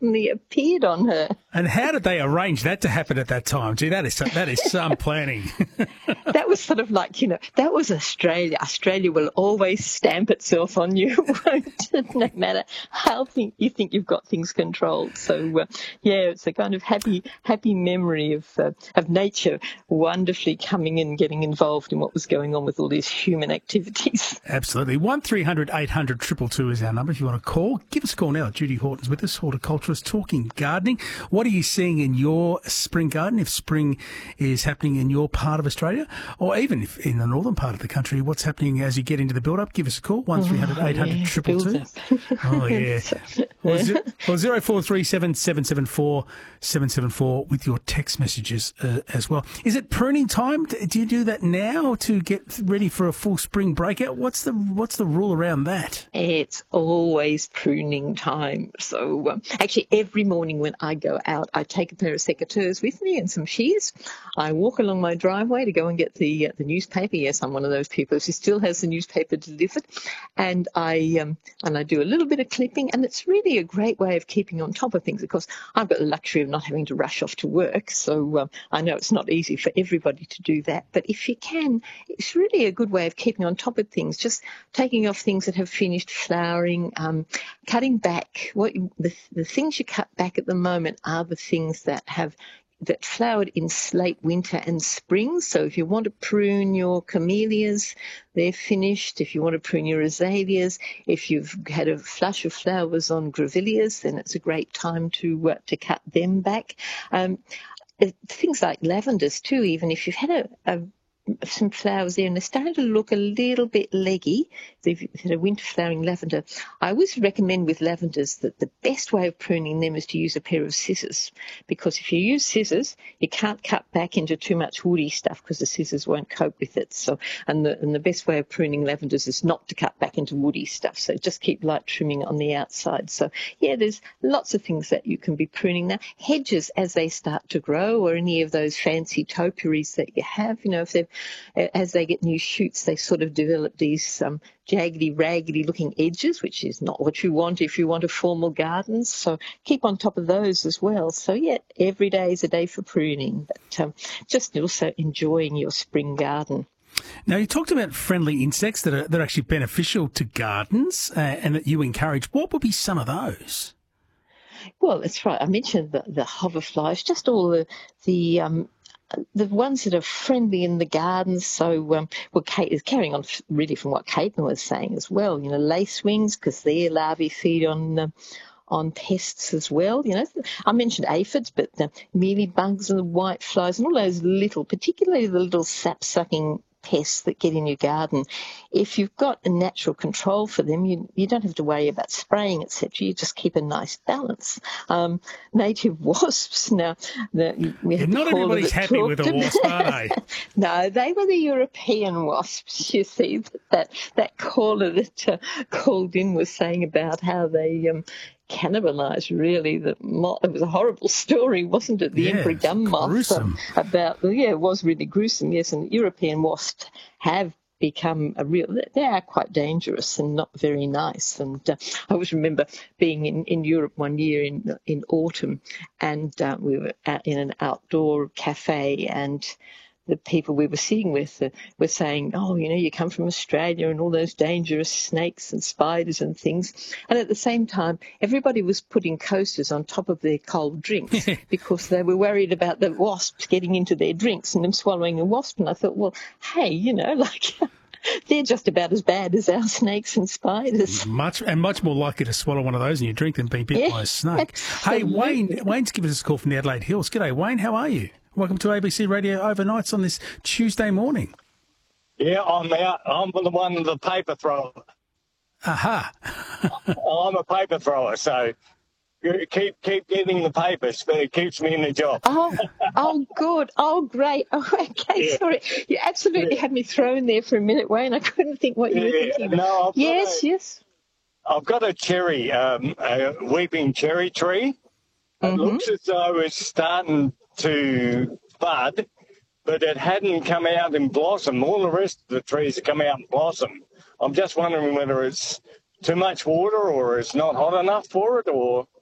suddenly appeared on her. And how did they arrange that to happen at that time? Gee, that is some planning. That was sort of like, that was Australia. Australia will always stamp itself on you, won't it? No matter how you think you've got things controlled. So, it's a kind of happy memory of nature wonderfully coming in, getting involved in what was going on with all these human activities. Absolutely. 1300 800 222 is our number if you want to call. Give us a call now. Judy Horton's with us, horticulturist, talking gardening. What are you seeing in your spring garden, if spring is happening in your part of Australia, or even if in the northern part of the country, what's happening as you get into the build-up? Give us a call, 1300 800 222. Oh, yeah. Or 0437 774 774 with your text messages as well. Is it pruning time? Do you do that now to get ready for a full spring breakout? What's the rule around that? It's always pruning time. So actually every morning when I go out, I take a pair of secateurs with me and some shears. I walk along my driveway to go and get the newspaper. Yes, I'm one of those people who still has the newspaper delivered, and I do a little bit of clipping, and it's really a great way of keeping on top of things. Of course, I've got the luxury of not having to rush off to work, so I know it's not easy for everybody to do that. But if you can, it's really a good way of keeping on top of things. Just taking off things that have finished flowering, cutting back. The things you cut back at the moment are the things that flowered in late winter and spring. So if you want to prune your camellias, they're finished. If you want to prune your azaleas, if you've had a flush of flowers on grevilleas, then it's a great time to cut them back. Things like lavenders too, even if you've had some flowers there and they're starting to look a little bit leggy, so if you've had a winter flowering lavender, I always recommend with lavenders that the best way of pruning them is to use a pair of scissors, because if you use scissors, you can't cut back into too much woody stuff because the scissors won't cope with it. So, and the best way of pruning lavenders is not to cut back into woody stuff. So just keep light trimming on the outside. So yeah, there's lots of things that you can be pruning now. Hedges, as they start to grow, or any of those fancy topiaries that you have, as they get new shoots, they sort of develop these jaggedy, raggedy looking edges, which is not what you want if you want a formal garden. So keep on top of those as well. So yeah, every day is a day for pruning, but just also enjoying your spring garden. Now, you talked about friendly insects that are actually beneficial to gardens and that you encourage. What would be some of those? Well, that's right. I mentioned the hoverflies, just all the ones that are friendly in the gardens. So, Kate is carrying on really from what Caitlin was saying as well. Lacewings, because their larvae feed on pests as well. I mentioned aphids, but the mealybugs and the whiteflies and all those little, particularly the little sap-sucking pests that get in your garden. If you've got a natural control for them, you don't have to worry about spraying, etc. You just keep a nice balance. Native wasps, now, not everybody's happy with a wasp, are they? No, they were the European wasps, you see. That caller that called in was saying about how they cannibalised, really. It was a horrible story, wasn't it? The emperor gum moth. Gruesome. It was really gruesome, yes. And European wasps have become they are quite dangerous and not very nice. And I always remember being in Europe one year in autumn, and we were in an outdoor cafe, and the people we were sitting with were saying, oh, you come from Australia and all those dangerous snakes and spiders and things. And at the same time, everybody was putting coasters on top of their cold drinks because they were worried about the wasps getting into their drinks and them swallowing a wasp. And I thought, well, hey, they're just about as bad as our snakes and spiders. Much more likely to swallow one of those in your drink than being bit by a snake. Absolutely. Hey, Wayne's giving us a call from the Adelaide Hills. G'day, Wayne. How are you? Welcome to ABC Radio Overnights on this Tuesday morning. Yeah, I'm out. I'm the one, the paper thrower. Aha. I'm a paper thrower, so keep getting the papers, but it keeps me in the job. Oh, good. Oh, great. Oh, okay, yeah. Sorry. You absolutely had me thrown there for a minute, Wayne. I couldn't think what you were thinking. No, yes. I've got a cherry, a weeping cherry tree. It looks as though it's starting to bud, but it hadn't come out in blossom. All the rest of the trees come out in blossom. I'm just wondering whether it's too much water or it's not hot enough for it, or